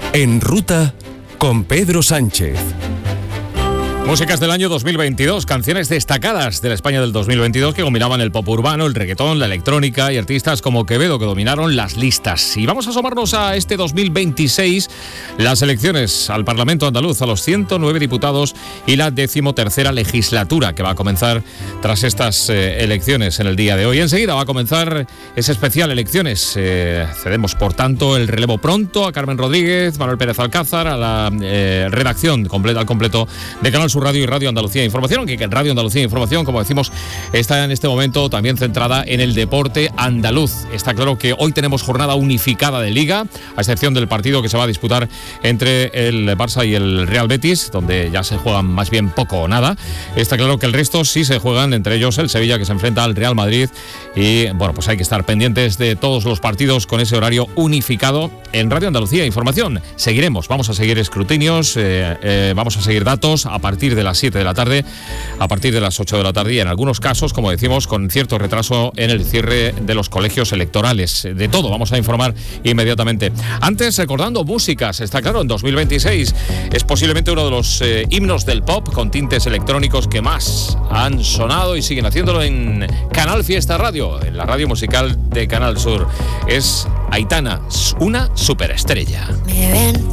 En Ruta con Pedro Sánchez. Músicas del año 2022, canciones destacadas de la España del 2022 que combinaban el pop urbano, el reggaetón, la electrónica y artistas como Quevedo que dominaron las listas. Y vamos a asomarnos a este 2026, las elecciones al Parlamento andaluz, a los 109 diputados y la 13ª legislatura que va a comenzar tras estas elecciones en el día de hoy. Enseguida va a comenzar ese especial elecciones. Cedemos, por tanto, el relevo pronto a Carmen Rodríguez, Manuel Pérez Alcázar, a la redacción completa, al completo de Canal Sur Radio y Radio Andalucía Información, aunque Radio Andalucía Información, como decimos, está en este momento también centrada en el deporte andaluz. Está claro que hoy tenemos jornada unificada de Liga, a excepción del partido que se va a disputar entre el Barça y el Real Betis, donde ya se juegan más bien poco o nada. Está claro que el resto sí se juegan, entre ellos el Sevilla, que se enfrenta al Real Madrid, y bueno, pues hay que estar pendientes de todos los partidos con ese horario unificado en Radio Andalucía Información. Seguiremos, vamos a seguir escrutinios, vamos a seguir datos a partir de las 7 de la tarde, a partir de las 8 de la tarde y en algunos casos, como decimos, con cierto retraso en el cierre de los colegios electorales. De todo vamos a informar inmediatamente. Antes, recordando músicas, está claro, en 2026 es posiblemente uno de los himnos del pop con tintes electrónicos que más han sonado y siguen haciéndolo en Canal Fiesta Radio, en la radio musical de Canal Sur. Es Aitana, una superestrella.